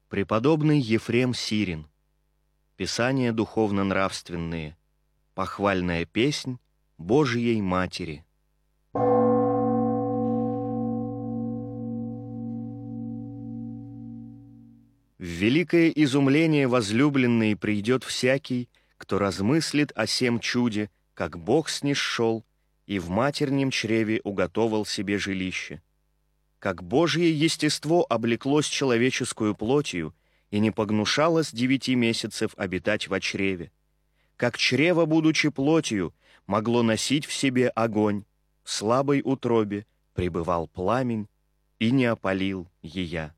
Преподобный Ефрем Сирин. Писания духовно-нравственные. Похвальная песнь Божией Матери. В великое изумление возлюбленный придет всякий, кто размыслит о сем чуде, как Бог снисшел и в матернем чреве уготовал себе жилище. Как Божье естество облеклось человеческую плотью и не погнушало с 9 месяцев обитать во чреве, как чрево, будучи плотью, могло носить в себе огонь, в слабой утробе пребывал пламень и не опалил ея.